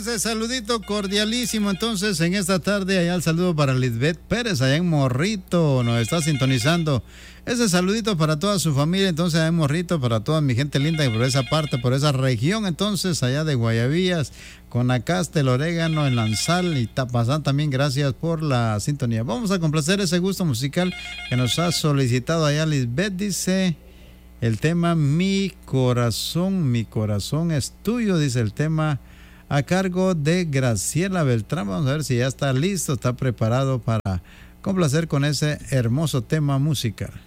ese saludito cordialísimo. Entonces, en esta tarde, allá el saludo para Lisbeth Pérez, allá en Morrito, nos está sintonizando. Ese saludito para toda su familia, entonces, allá en Morrito, para toda mi gente linda y por esa parte, por esa región, entonces, allá de Guayabillas, Conacaste, el Orégano, el Lanzal y Tapazán también, gracias por la sintonía. Vamos a complacer ese gusto musical que nos ha solicitado allá Lisbeth, dice... El tema mi corazón es tuyo, dice el tema a cargo de Graciela Beltrán. Vamos a ver si ya está listo, está preparado para complacer con ese hermoso tema musical.